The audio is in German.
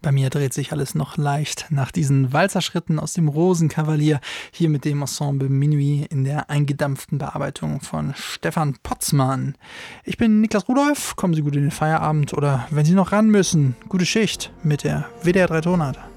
Bei mir dreht sich alles noch leicht nach diesen Walzerschritten aus dem Rosenkavalier, hier mit dem Ensemble Minuit in der eingedampften Bearbeitung von Stefan Potzmann. Ich bin Niklas Rudolph, kommen Sie gut in den Feierabend oder wenn Sie noch ran müssen, gute Schicht mit der WDR 3 Tonart.